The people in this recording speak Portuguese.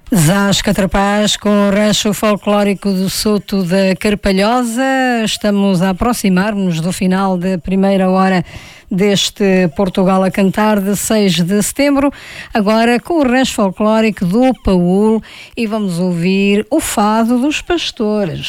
Zasca Trapaz com o rancho folclórico do Soto da Carpalhosa. Estamos a aproximar-nos do final da primeira hora deste Portugal a Cantar de 6 de setembro, agora com o rancho folclórico do Paúl, e vamos ouvir o Fado dos Pastores.